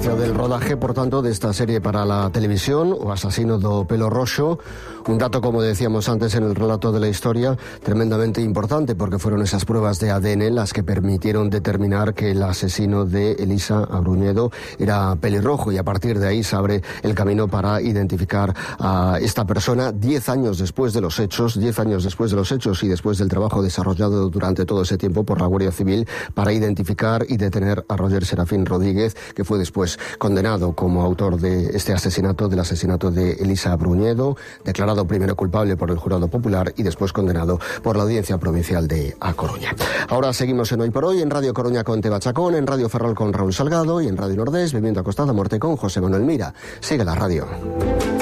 noticia del rodaje, por tanto, de esta serie para la televisión, O asesino do pelo roxo. Un dato, como decíamos antes en el relato de la historia, tremendamente importante, porque fueron esas pruebas de ADN las que permitieron determinar que el asesino de Elisa Abruñedo era pelirrojo, y a partir de ahí se abre el camino para identificar a esta persona 10 años después de los hechos, y después del trabajo desarrollado durante todo ese tiempo por la Guardia Civil para identificar y detener a Roger Serafín Rodríguez, que fue después condenado como autor de este asesinato, del asesinato de Elisa Abruñedo, declarado primero culpable por el jurado popular y después condenado por la Audiencia Provincial de A Coruña. Ahora seguimos en Hoy por Hoy, en Radio Coruña con Teba Chacón, en Radio Ferrol con Raúl Salgado y en Radio Nordés, Vivienda Acostada a Muerte con José Manuel Mira. Sigue la radio.